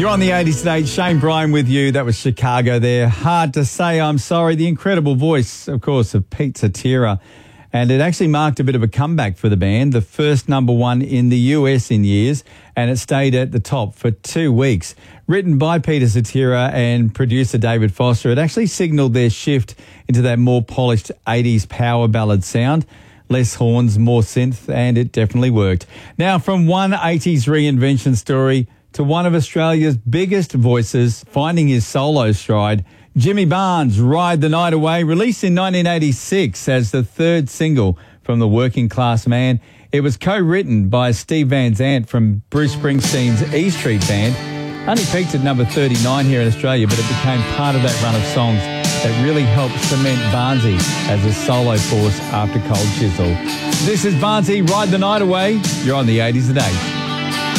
You're on the 80s today. Shane Bryan with you. That was Chicago there. Hard to Say I'm Sorry. The incredible voice, of course, of Pete Cetera. And it actually marked a bit of a comeback for the band, the first number one in the US in years, and it stayed at the top for 2 weeks. Written by Peter Cetera and producer David Foster, it actually signalled their shift into that more polished 80s power ballad sound. Less horns, more synth, and it definitely worked. Now, from one 80s reinvention story to one of Australia's biggest voices finding his solo stride, Jimmy Barnes' Ride the Night Away, released in 1986 as the third single from The Working Class Man. It was co-written by Steve Van Zandt from Bruce Springsteen's E Street Band. Only peaked at number 39 here in Australia, but it became part of that run of songs that really helped cement Barnesy as a solo force after Cold Chisel. This is Barnesy, Ride the Night Away. You're on the 80s today.